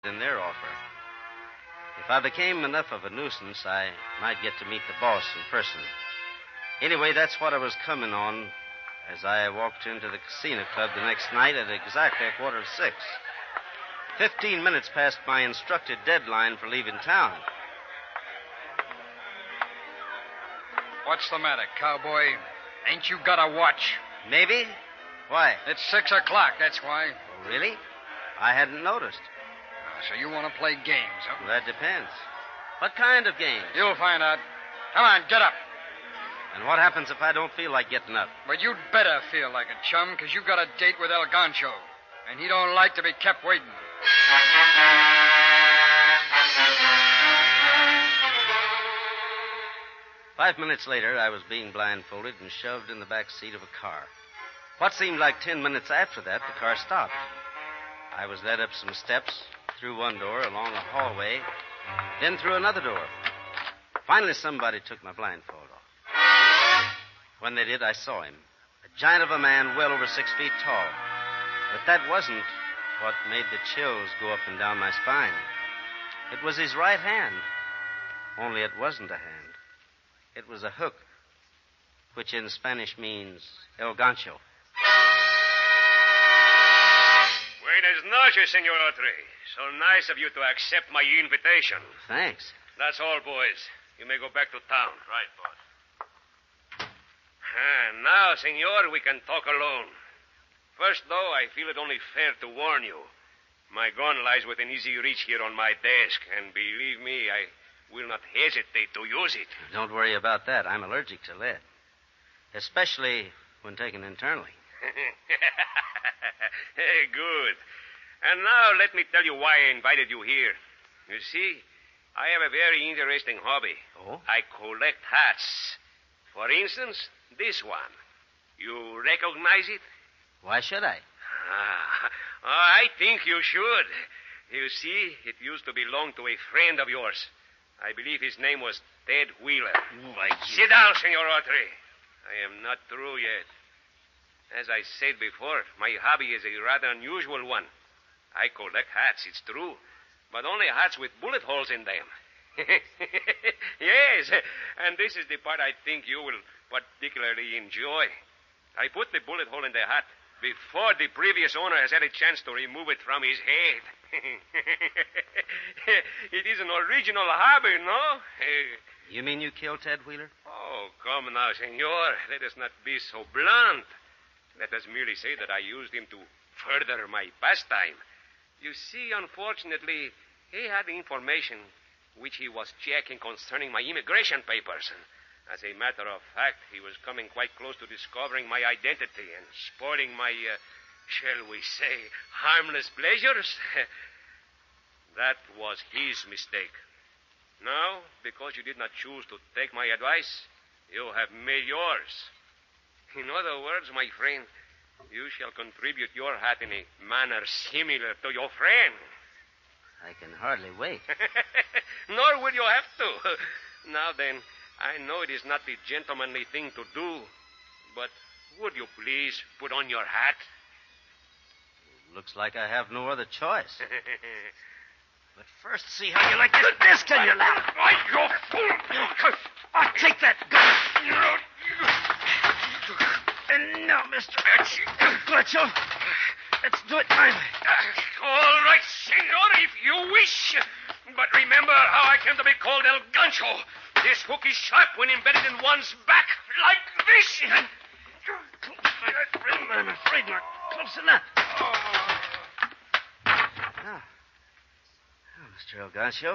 in their offer. If I became enough of a nuisance, I might get to meet the boss in person. Anyway, that's what I was coming on as I walked into the casino club the next night at exactly 6:15. 15 minutes past my instructed deadline for leaving town. What's the matter, cowboy? Ain't you got a watch? Maybe? Why? It's 6 o'clock, that's why. Oh, really? I hadn't noticed. So you want to play games, huh? Well, that depends. What kind of games? You'll find out. Come on, get up. And what happens if I don't feel like getting up? But you'd better feel like it, chum, because you got a date with El Gancho, and he don't like to be kept waiting. 5 minutes later, I was being blindfolded and shoved in the back seat of a car. What seemed like 10 minutes after that, the car stopped. I was led up some steps, through one door, along a hallway, then through another door. Finally, somebody took my blindfold off. When they did, I saw him. A giant of a man, well over 6 feet tall. But that wasn't what made the chills go up and down my spine. It was his right hand. Only it wasn't a hand. It was a hook, which in Spanish means El Gancho. Buenas noches, Senor Autry. So nice of you to accept my invitation. Thanks. That's all, boys. You may go back to town. Right, boss. Now, senor, we can talk alone. First, though, I feel it only fair to warn you. My gun lies within easy reach here on my desk, and believe me, I will not hesitate to use it. Don't worry about that. I'm allergic to lead, especially when taken internally. Good. And now let me tell you why I invited you here. You see, I have a very interesting hobby. Oh? I collect hats. For instance, this one. You recognize it? Why should I? I think you should. You see, it used to belong to a friend of yours. I believe his name was Ted Wheeler. Sit down, Senor Autry. I am not through yet. As I said before, my hobby is a rather unusual one. I collect hats, it's true, but only hats with bullet holes in them. Yes, and this is the part I think you will particularly enjoy. I put the bullet hole in the hat before the previous owner has had a chance to remove it from his head. It is an original hobby, no? You mean you killed Ted Wheeler? Oh, come now, senor. Let us not be so blunt. Let us merely say that I used him to further my pastime. You see, unfortunately, he had information which he was checking concerning my immigration papers. And as a matter of fact, he was coming quite close to discovering my identity and spoiling my, shall we say, harmless pleasures. That was his mistake. Now, because you did not choose to take my advice, you have made yours. In other words, my friend, you shall contribute your hat in a manner similar to your friend. I can hardly wait. Nor will you have to. Now then, I know it is not the gentlemanly thing to do, but would you please put on your hat? Looks like I have no other choice. But first, see how you like this disc in your lap. Why, you fool! I'll take that gun. And now, Mr. Fletcher, let's do it my way. All right, senor, if you wish. But remember how I came to be called El Gancho. This hook is sharp when embedded in one's back, like this. I'm afraid not close enough. Now, Mr. El Gancho,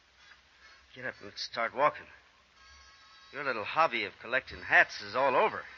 get up and let's start walking. Your little hobby of collecting hats is all over.